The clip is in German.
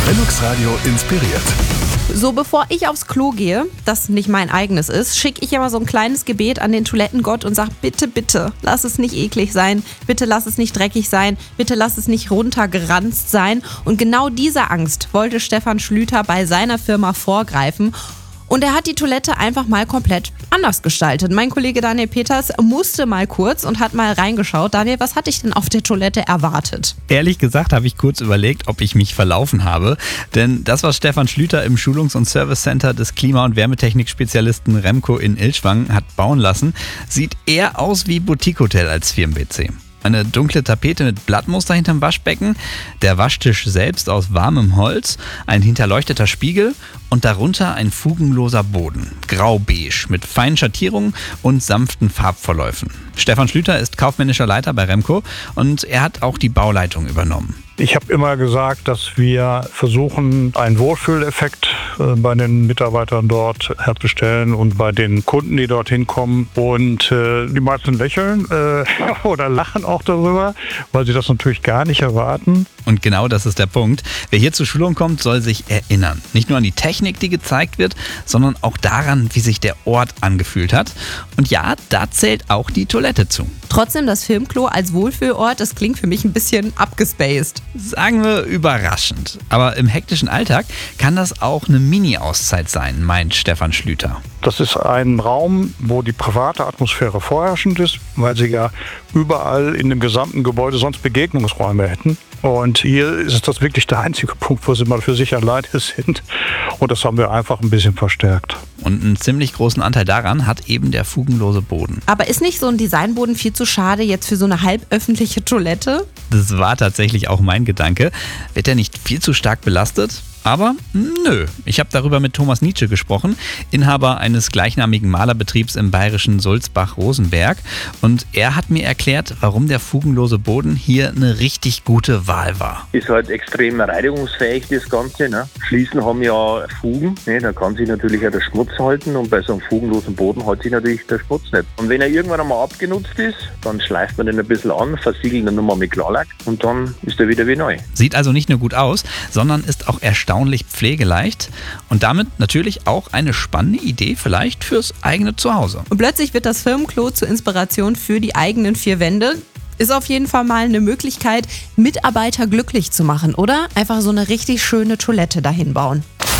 Velux Radio inspiriert. So, bevor ich aufs Klo gehe, das nicht mein eigenes ist, schicke ich immer so ein kleines Gebet an den Toilettengott und sage, bitte, bitte, lass es nicht eklig sein, bitte lass es nicht dreckig sein, bitte lass es nicht runtergeranzt sein. Und genau dieser Angst wollte Stefan Schlüter bei seiner Firma vorgreifen. Und er hat die Toilette einfach mal komplett anders gestaltet. Mein Kollege Daniel Peters musste mal kurz und hat mal reingeschaut. Daniel, was hatte ich denn auf der Toilette erwartet? Ehrlich gesagt habe ich kurz überlegt, ob ich mich verlaufen habe. Denn das, was Stefan Schlüter im Schulungs- und Servicecenter des Klima- und Wärmetechnik-Spezialisten Remco in Ilschwang hat bauen lassen, sieht eher aus wie Boutique-Hotel als Firmen-WC. Eine dunkle Tapete mit Blattmuster hinterm Waschbecken, der Waschtisch selbst aus warmem Holz, ein hinterleuchteter Spiegel und darunter ein fugenloser Boden, grau-beige, mit feinen Schattierungen und sanften Farbverläufen. Stefan Schlüter ist kaufmännischer Leiter bei Remco und er hat auch die Bauleitung übernommen. Ich habe immer gesagt, dass wir versuchen, einen Wohlfühleffekt bei den Mitarbeitern dort herzustellen und bei den Kunden, die dorthin kommen. Und die meisten lächeln oder lachen auch darüber, weil sie das natürlich gar nicht erwarten. Und genau das ist der Punkt. Wer hier zur Schulung kommt, soll sich erinnern. Nicht nur an die Technik, die gezeigt wird, sondern auch daran, wie sich der Ort angefühlt hat. Und ja, da zählt auch die Toilette zu. Trotzdem das Filmklo als Wohlfühlort, das klingt für mich ein bisschen abgespaced. Sagen wir überraschend. Aber im hektischen Alltag kann das auch eine Mini-Auszeit sein, meint Stefan Schlüter. Das ist ein Raum, wo die private Atmosphäre vorherrschend ist, weil sie ja überall in dem gesamten Gebäude sonst Begegnungsräume hätten. Und hier ist das wirklich der einzige Punkt, wo sie mal für sich alleine sind. Und das haben wir einfach ein bisschen verstärkt. Und einen ziemlich großen Anteil daran hat eben der fugenlose Boden. Aber ist nicht so ein Designboden viel zu schade jetzt für so eine halböffentliche Toilette? Das war tatsächlich auch mein Gedanke. Wird er nicht viel zu stark belastet? Aber nö, ich habe darüber mit Thomas Nietzsche gesprochen, Inhaber eines gleichnamigen Malerbetriebs im bayerischen Sulzbach-Rosenberg. Und er hat mir erklärt, warum der fugenlose Boden hier eine richtig gute Wahl war. Ist halt extrem reinigungsfähig, das Ganze. Ne? Fliesen haben ja Fugen, ne? Da kann sich natürlich auch der Schmutz halten und bei so einem fugenlosen Boden hält sich natürlich der Schmutz nicht. Und wenn er irgendwann einmal abgenutzt ist, dann schleift man den ein bisschen an, versiegelt ihn nochmal mit Klarlack und dann ist er wieder wie neu. Sieht also nicht nur gut aus, sondern ist auch erstaunlich pflegeleicht und damit natürlich auch eine spannende Idee vielleicht fürs eigene Zuhause. Und plötzlich wird das Firmenklo zur Inspiration für die eigenen vier Wände. Ist auf jeden Fall mal eine Möglichkeit, Mitarbeiter glücklich zu machen, oder? Einfach so eine richtig schöne Toilette dahin bauen.